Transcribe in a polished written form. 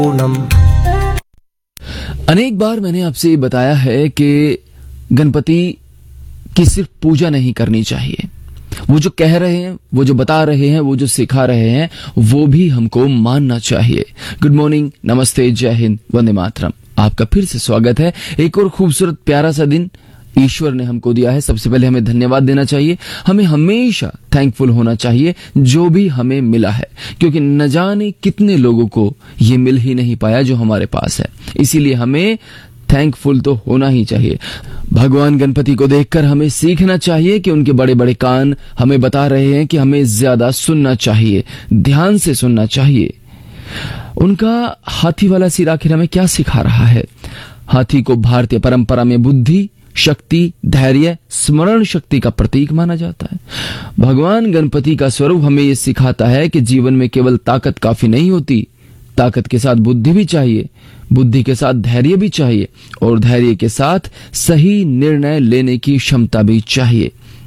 पूर्णम। अनेक बार मैंने आपसे बताया है कि गणपति की सिर्फ पूजा नहीं करनी चाहिए। वो जो कह रहे हैं, वो जो बता रहे हैं, वो जो सिखा रहे हैं, वो भी हमको मानना चाहिए। गुड मॉर्निंग, नमस्ते, जय हिंद, वंदे मातरम। आपका फिर से स्वागत है। एक और खूबसूरत प्यारा सा दिन ईश्वर ने हमको दिया है। सबसे पहले हमें धन्यवाद देना चाहिए। हमें हमेशा थैंकफुल होना चाहिए जो भी हमें मिला है, क्योंकि न जाने कितने लोगों को ये मिल ही नहीं पाया जो हमारे पास है। इसीलिए हमें थैंकफुल तो होना ही चाहिए। भगवान गणपति को देखकर हमें सीखना चाहिए कि उनके बड़े बड़े कान हमें बता रहे हैं कि हमें ज्यादा सुनना चाहिए, ध्यान से सुनना चाहिए। उनका हाथी वाला सिर आखिर हमें क्या सिखा रहा है? हाथी को भारतीय परंपरा में बुद्धि, शक्ति, धैर्य, स्मरण शक्ति का प्रतीक माना जाता है। भगवान गणपति का स्वरूप हमें यह सिखाता है कि जीवन में केवल ताकत काफी नहीं होती, ताकत के साथ बुद्धि भी चाहिए, बुद्धि के साथ धैर्य भी चाहिए और धैर्य के साथ सही निर्णय लेने की क्षमता भी चाहिए।